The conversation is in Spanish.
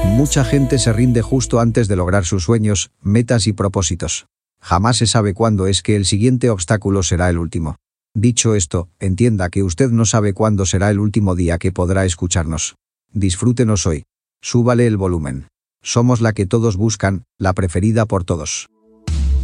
Mucha gente se rinde justo antes de lograr sus sueños, metas y propósitos. Jamás se sabe cuándo es que el siguiente obstáculo será el último. Dicho esto, entienda que usted no sabe cuándo será el último día que podrá escucharnos. Disfrútenos hoy. Súbale el volumen. Somos la que todos buscan, la preferida por todos.